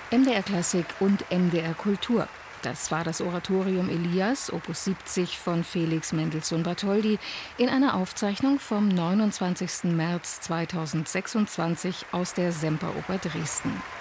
MDR Klassik und MDR Kultur. Das war das Oratorium Elias, Opus 70 von Felix Mendelssohn-Bartholdy, in einer Aufzeichnung vom 29. März 2026 aus der Semperoper Dresden.